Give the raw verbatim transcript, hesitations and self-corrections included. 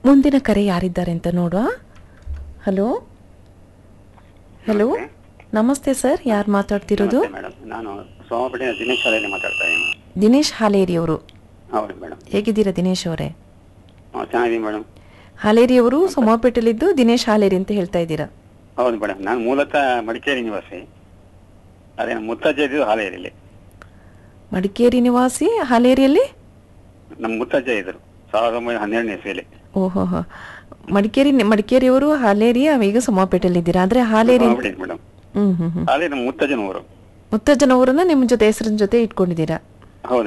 ಮುಂದಿನ ಕರೆ ಯಾರಿದ್ದಾರೆ ಅಂತ ನೋಡುವ. ಹಲೋ ಹಲೋ ನಮಸ್ತೆ ಸರ್, ಯಾರು ಮಾತಾಡ್ತಿರೋದು? ಮೇಡಮ್, ನಾನು ಸೋಮಪೇಟೆಯ ದಿನೇಶ್ ಹಾಲೇರಿ ಮಾತಾಡ್ತಾ ಇದ್ದೀನಿ. ದಿನೇಶ್ ಹಾಲೇರಿ ಅವರು? ಹೌದು ಮೇಡಮ್. ಹೇಗಿದ್ದೀರಾ ದಿನೇಶ್ ಅವರೇ? ಚೆನ್ನಾಗಿದ್ದೀನಿ ಮೇಡಮ್. ಹಾಲೇರಿ ಅವರು ಸೋಮಪೇಟೆಲಿದ್ದು ದಿನೇಶ್ ಹಾಲೇರಿ ಅಂತ ಹೇಳ್ತಾ ಇದ್ದೀರಾ? ಹೌದು ಮೇಡಮ್, ನಾನು ಮೂಲತಃ ಮಡಿಕೇರಿ ನಿವಾಸಿ. ಅದೇ ನಮ್ಮ ಮುತ್ತಜ್ಜ ಇದ್ದು ಹಾಲೇರಿಲಿ. ಮಡಿಕೇರಿ ನಿವಾಸಿ, ಹಾಲೇರಿಯಲ್ಲಿ? ನಮ್ಮ ಮುತ್ತಜ್ಜ ಇದ್ರು ಸಾವಿರದ ಒಂಬೈನೂರ ಹನ್ನೆರಡನೇ ಇಸ್ವಿಯಲ್ಲಿ. ಓಹೋ ಹೋ, ಮಡಿಕೇರಿ ಮಡಿಕೇರಿಯವರು ಹಾಲೇರಿ, ಈಗ ಸೋಮಪೇಟೆಯಲ್ಲಿ ಇದ್ದೀರಾ. ಆದ್ರೆ ಹಾಲೇರಿ ಮೇಡಮ್, ಹ್ಮ್ ಹ್ಮ್ ಹ್ಮ್ ಹಾಲೇರಿ ನಮ್ಮ ಮುತ್ತಜ್ಜನವರು. ಮುತ್ತಜ್ಜನವರನ್ನ ನಿಮ್ಮ ಜೊತೆ ಹೆಸರಿನ ಜೊತೆ ಇಟ್ಕೊಂಡಿದ್ದೀರಾ?